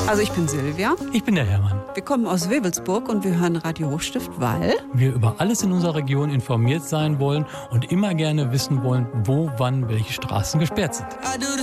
Also ich bin Silvia. Ich bin der Hermann. Wir kommen aus Wewelsburg und wir hören Radio Hochstift, weil wir über alles in unserer Region informiert sein wollen und immer gerne wissen wollen, wo, wann, welche Straßen gesperrt sind.